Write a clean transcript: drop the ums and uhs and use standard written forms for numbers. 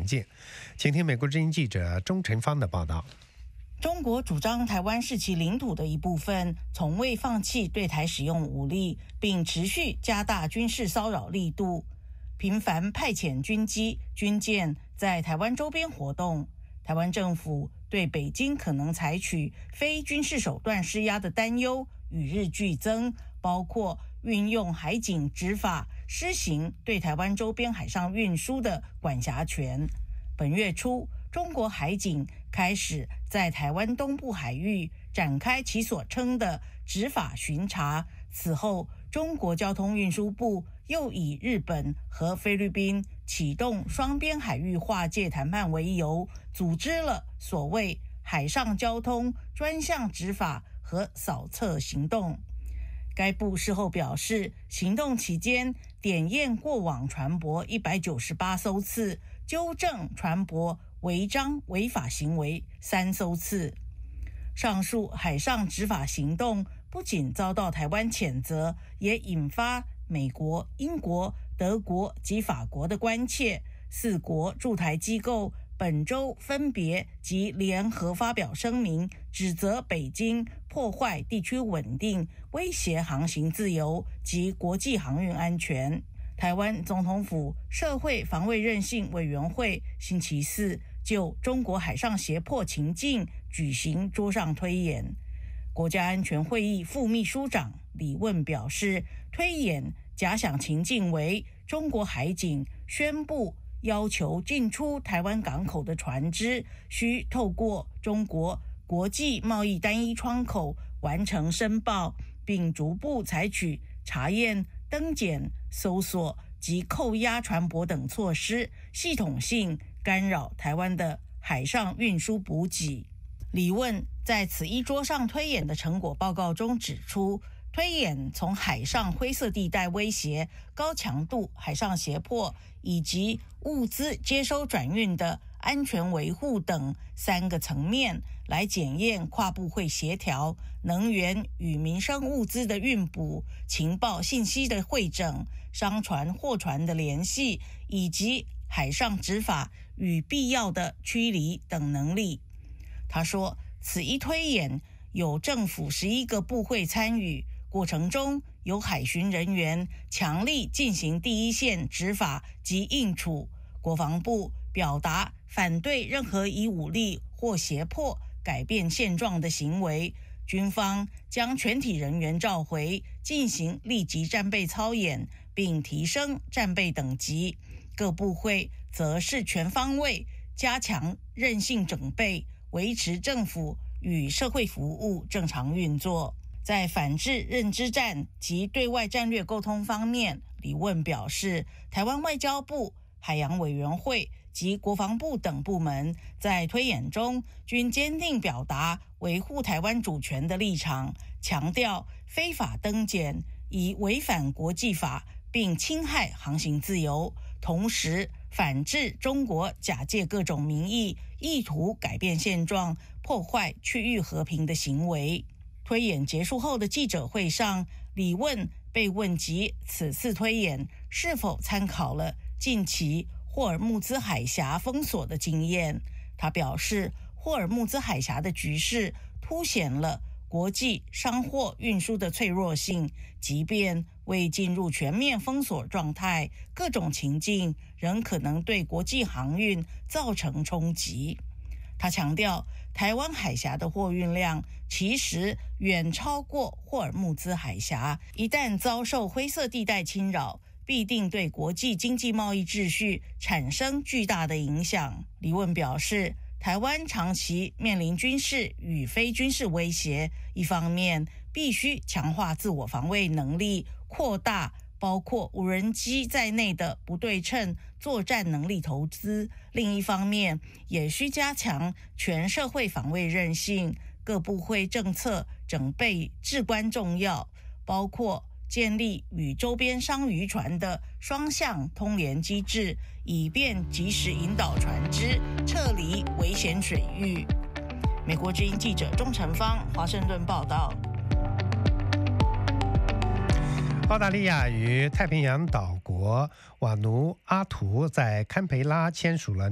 前进。请听美国之音记者钟晨芳的报道。 中国主张台湾是其领土的一部分，从未放弃对台使用武力，并持续加大军事骚扰力度，频繁派遣军机、军舰在台湾周边活动。台湾政府对北京可能采取非军事手段施压的担忧与日俱增，包括运用海警执法，施行对台湾周边海上运输的管辖权。本月初，中国海警开始在台湾东部海域展开其所称的执法巡查。此后，中国交通运输部又以日本和菲律宾启动双边海域划界谈判为由，组织了所谓海上交通专项执法和扫测行动。该部事后表示，行动期间点验过往船舶198艘次，纠正船舶违章违法行为3艘次。上述海上执法行动不仅遭到台湾谴责，也引发美国、英国、德国及法国的关切。4国驻台机构本周分别及联合发表声明，指责北京破坏地区稳定，威胁航行自由及国际航运安全。台湾总统府社会防卫韧性委员会星期四就中国海上胁迫情境举行桌上推演。国家安全会议副秘书长李问表示，推演假想情境为中国海警宣布要求进出台湾港口的船只需透过中国国际贸易单一窗口完成申报，并逐步采取查验、登检、搜索及扣押船舶等措施，系统性干扰台湾的海上运输补给。李问在此一桌上推演的成果报告中指出，推演从海上灰色地带威胁、高强度海上胁迫以及物资接收转运的安全维护等3个层面来检验跨部会协调、能源与民生物资的运补、情报信息的汇整、商船货船的联系，以及海上执法与必要的驱离等能力。他说，此一推演有政府11个部会参与，过程中有海巡人员强力进行第一线执法及应处。国防部表达反对任何以武力或胁迫改变现状的行为。军方将全体人员召回，进行立即战备操演，并提升战备等级。各部会则是全方位加强韧性整备，维持政府与社会服务正常运作。在反制认知战及对外战略沟通方面，李问表示，台湾外交部、海洋委员会及国防部等部门在推演中均坚定表达维护台湾主权的立场，强调非法登检已违反国际法并侵害航行自由，同时反制中国假借各种名义意图改变现状、破坏区域和平的行为。推演结束后的记者会上，李问被问及此次推演是否参考了近期霍尔木兹海峡封锁的经验。他表示，霍尔木兹海峡的局势凸显了国际商货运输的脆弱性，即便未进入全面封锁状态，各种情境仍可能对国际航运造成冲击。他强调，台湾海峡的货运量其实远超过霍尔木兹海峡，一旦遭受灰色地带侵扰，必定对国际经济贸易秩序产生巨大的影响。李问表示，台湾长期面临军事与非军事威胁，一方面必须强化自我防卫能力，扩大包括无人机在内的不对称作战能力投资，另一方面也需加强全社会防卫韧性。各部会政策整备至关重要，包括建立与周边商渔船的双向通联机制，以便及时引导船只撤离危险水域。美国之音记者钟成芳，华盛顿报道。 澳大利亚与太平洋岛国瓦努阿图在堪培拉签署了